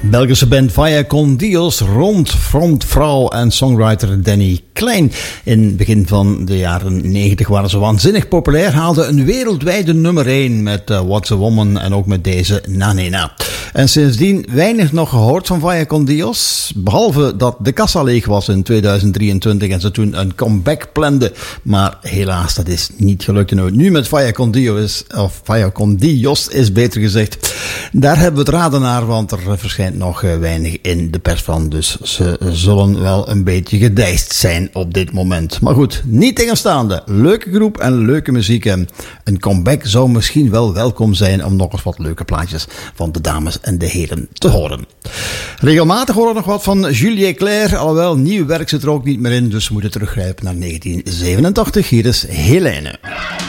Belgische band Vaya con Dios rond frontvrouw en songwriter Danny Klein. In het begin van de jaren 90 waren ze waanzinnig populair, haalden een wereldwijde nummer 1 met What's a Woman en ook met deze Nanena. En sindsdien weinig nog gehoord van Vaya con Dios, behalve dat de kassa leeg was in 2023 en ze toen een comeback planden. Maar helaas, dat is niet gelukt. En nu met Vaya con Dios, of Vaya con Dios is beter gezegd, daar hebben we het raden naar, want er verschijnt nog weinig in de pers van. Dus ze zullen wel een beetje gedijst zijn op dit moment. Maar goed, niet tegenstaande. Leuke groep en leuke muziek. Een comeback zou misschien wel welkom zijn om nog eens wat leuke plaatjes van de dames en de heren te horen. Regelmatig horen we nog wat van Julie Claire, alhoewel nieuw werk zit er ook niet meer in, dus we moeten teruggrijpen naar 1987. Hier is Helene.